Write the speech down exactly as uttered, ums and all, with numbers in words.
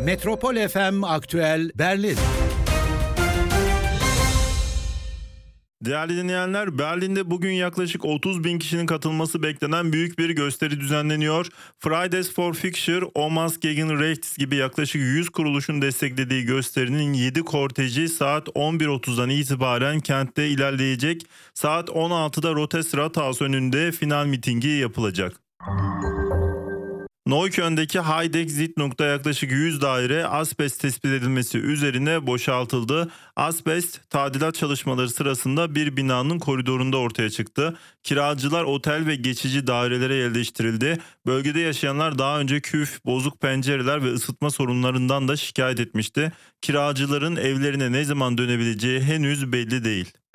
Metropol F M Aktüel Berlin. Değerli dinleyenler, Berlin'de bugün yaklaşık otuz bin kişinin katılması beklenen büyük bir gösteri düzenleniyor. Fridays for Future, Omas gegen Rechts gibi yaklaşık yüz kuruluşun desteklediği gösterinin yedi korteji saat on bir otuzdan itibaren kentte ilerleyecek. Saat on altıda Rotes Rathaus önünde final mitingi yapılacak. Neukölln'deki Heidegg-Siedlung'da yaklaşık yüz daire asbest tespit edilmesi üzerine boşaltıldı. Asbest tadilat çalışmaları sırasında bir binanın koridorunda ortaya çıktı. Kiracılar otel ve geçici dairelere yerleştirildi. Bölgede yaşayanlar daha önce küf, bozuk pencereler ve ısıtma sorunlarından da şikayet etmişti. Kiracıların evlerine ne zaman dönebileceği henüz belli değil.